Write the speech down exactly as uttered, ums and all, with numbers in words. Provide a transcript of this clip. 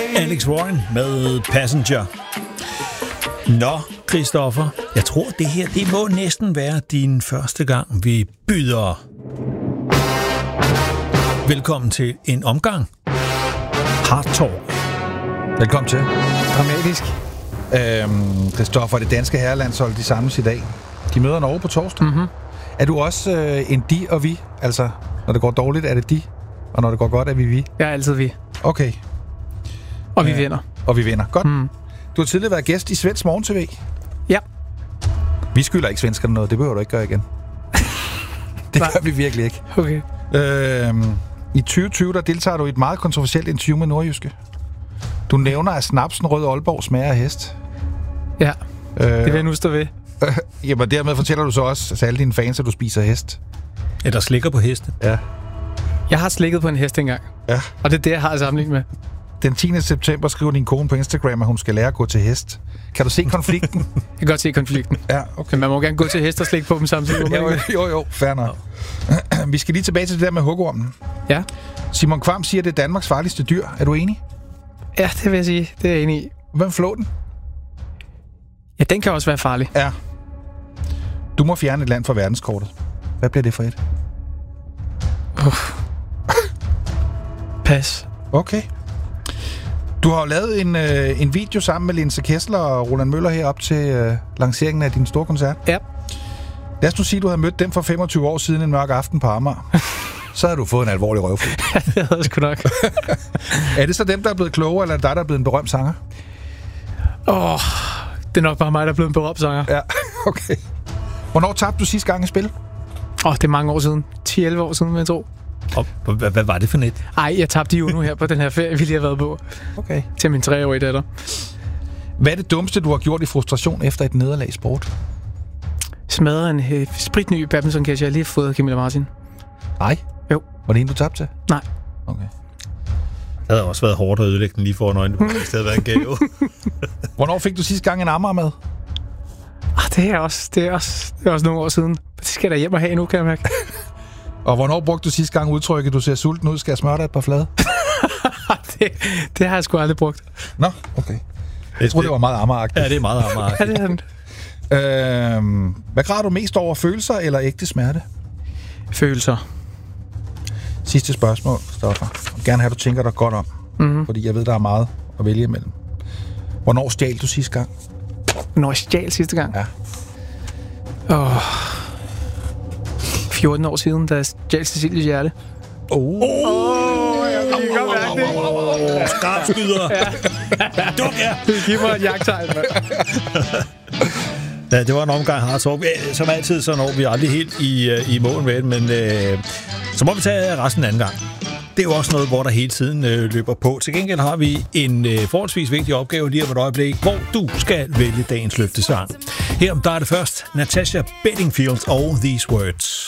Alex Warren med Passenger. Nå, Christoffer, jeg tror, det her det må næsten være din første gang, vi byder. Velkommen til en omgang Hard Talk. Velkommen til. Dramatisk. Øhm, Christoffer, det danske herrelandshold, de samles i dag. De møder Norge på torsdag. Mm-hmm. Er du også øh, en de og vi? Altså, når det går dårligt, er det de, og når det går godt, er vi vi? Jeg er altid vi. Okay. Og vi øh, vinder. Og vi vinder. Godt. Mm. Du har tidligere været gæst i Svensk Morgen T V. Ja. Vi skylder ikke svenskerne noget. Det behøver du ikke gøre igen. Det gør vi virkelig ikke. Okay. Øhm, I tyve tyve, der deltager du i et meget kontroversielt interview med Nordjyske. Du nævner, at snapsen Rød Aalborg smager af hest. Ja, øh, det vil jeg nu stå ved. Øh, jamen, dermed fortæller du så også til alle dine fans, at du spiser hest. Eller slikker på heste. Ja. Jeg har slikket på en hest engang. Ja. Og det er det, jeg har sammenlignet med. Den tiende september skriver din kone på Instagram, at hun skal lære at gå til hest. Kan du se konflikten? Jeg kan godt se konflikten. Ja, okay. Men man må gerne gå til hest og slikke på dem samtidig. jo, jo, jo, fair nok. Vi skal lige tilbage til det der med hugormen. Ja. Simon Kvam siger, at det er Danmarks farligste dyr. Er du enig? Ja, det vil jeg sige. Det er jeg enig i. Hvem flå den? Ja, den kan også være farlig. Ja. Du må fjerne et land fra verdenskortet. Hvad bliver det for et? Uff. Pas. Okay. Du har jo lavet en, øh, en video sammen med Linse Kessler og Roland Møller herop til øh, lanceringen af din store koncert. Ja. Lad os nu sige, at du havde mødt dem for femogtyve år siden en mørk aften på Amager. Så havde du fået en alvorlig røvfuld. Ja, det havde jeg sgu nok. Er det så dem, der er blevet klogere, eller er det dig, der er blevet en berømt sanger? Åh, oh, det er nok bare mig, der er blevet en berømt sanger. Ja, okay. Hvornår tabte du sidste gang i spil? Åh, oh, det er mange år siden. ti elleve år siden, vil jeg tro. Og hvad, hvad var det for net? Ej, jeg tabte jo nu her på den her ferie, vi lige har været på. Okay. Til min treårige datter. Hvad er det dummeste, du har gjort i frustration efter et nederlag i sport? Smadret en øh, spritny badminton-catcher, jeg lige har fået af Camilla Martin. Nej. Jo. Var det en, du tabte til? Nej. Okay. Det havde også været hårdt at ødelægge den lige foran øjnene. Det havde været en gave. Hvornår fik du sidste gang en Amager med? Ah, det er også, det er også, det er også nogle år siden. Det skal jeg da hjem og have nu, kan jeg mærke. Og hvornår brugte du sidste gang udtrykket, du ser sulten ud, skal jeg smøre dig et par flade? det, det har jeg sgu aldrig brugt. Nå, okay. Jeg tror, det var meget Amager-agtigt. Ja, det er meget Amager. Ja, det er den. Øhm, hvad græder du mest over, følelser eller ægte smerte? Følelser. Sidste spørgsmål, Stoffer. Jeg vil gerne have, at du tænker dig godt om. Mm-hmm. Fordi jeg ved, der er meget at vælge imellem. Hvornår stjal du sidste gang? Når jeg stjal sidste gang? Ja. Åh... fjorten år siden, da jeg stjal Cecilies hjerte. Åh! Oh. Åh, jeg kan godt mærke det. Skarpskyder. Duk, ja. Det giver mig et jagttegn, mand. Ja, det var en omgang Hard Talk. Som altid, så når vi aldrig helt i, i mål med det, men øh, så må vi tage resten anden gang. Det er jo også noget, hvor der hele tiden øh, løber på. Til gengæld har vi en øh, forholdsvis vigtig opgave lige om et øjeblik, hvor du skal vælge dagens løftesang. Her der er det først Natasha Bedingfield og These Words.